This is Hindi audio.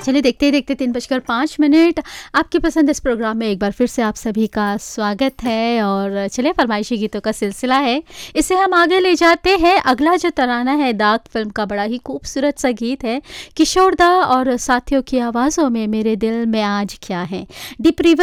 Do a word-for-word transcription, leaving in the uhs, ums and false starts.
चलिए देखते ही देखते तीन बजकर पाँच मिनट आपकी पसंद इस प्रोग्राम में एक बार फिर से आप सभी का स्वागत है। और चलिए फरमाइशी गीतों का सिलसिला है, इसे हम आगे ले जाते हैं। अगला जो तराना है दाग फिल्म का बड़ा ही खूबसूरत सा गीत है, किशोर दा और साथियों की आवाज़ों में मेरे दिल में आज क्या है। डीप